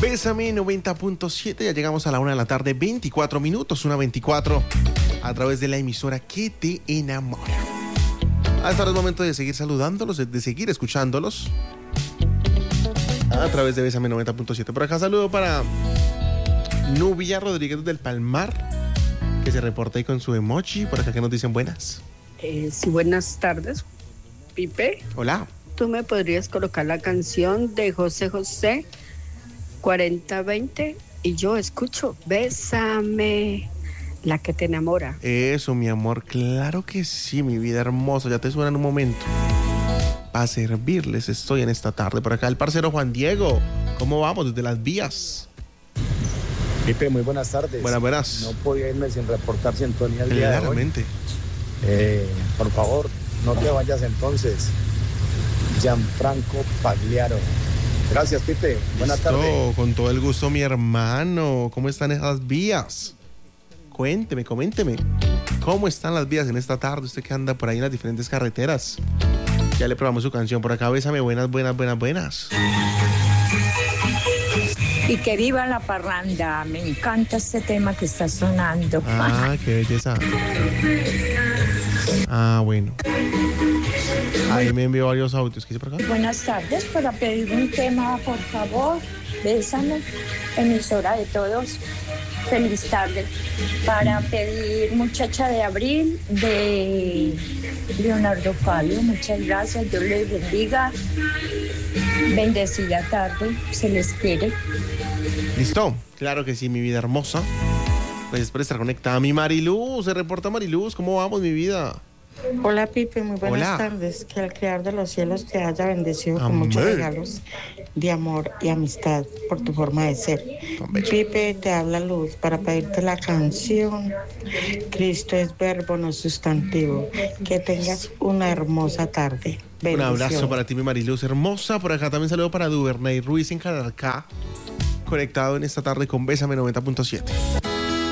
Bésame 90.7, ya llegamos a la 1 de la tarde, 24 minutos, 1:24, a través de la emisora que te enamora. Hasta ahora es momento de seguir saludándolos, de seguir escuchándolos a través de Bésame 90.7. Por acá saludo para Nubia Rodríguez del Palmar, que se reporta ahí con su emoji. Por acá que nos dicen buenas. Sí, buenas tardes, Pipe. Hola. ¿Tú me podrías colocar la canción de José José, 4020? Y yo escucho Bésame, la que te enamora. Eso, mi amor, claro que sí, mi vida hermosa. Ya te suena en un momento. Para servirles estoy en esta tarde. Por acá el parcero Juan Diego. ¿Cómo vamos desde las vías? Pipe, muy buenas tardes. Buenas. No podía irme sin reportar sintonía el día de hoy. Claramente. Por favor, no te vayas entonces. Gianfranco Pagliaro. Gracias, Pipe. Buenas tardes. Con todo el gusto, mi hermano. ¿Cómo están esas vías? Coménteme. ¿Cómo están las vías en esta tarde? Usted que anda por ahí en las diferentes carreteras. Ya le probamos su canción por acá. Bésame, buenas. Y que viva la parranda. Me encanta este tema que está sonando. Ah, qué belleza. Ah, bueno. Ahí me envió varios audios. ¿Qué dice por acá? Buenas tardes, para pedir un tema, por favor. Bésame, emisora de todos. Feliz tarde. Para pedir Muchacha de Abril de Leonardo Fabio. Muchas gracias, Dios les bendiga. Bendecida tarde, se les quiere. ¿Listo? Claro que sí, mi vida hermosa. Gracias por estar conectada. Mi Mariluz, se reporta Mariluz. ¿Cómo vamos, mi vida? Hola, Pipe, muy buenas tardes. Que el Creador de los cielos te haya bendecido con muchos regalos de amor y amistad por tu forma de ser. Pipe, te habla Luz para pedirte la canción Cristo es verbo, no sustantivo. Que tengas una hermosa tarde. Un abrazo para ti, mi Mariluz hermosa. Por acá también saludo para Duvernay Ruiz en Calarcá, conectado en esta tarde con Bésame 90.7.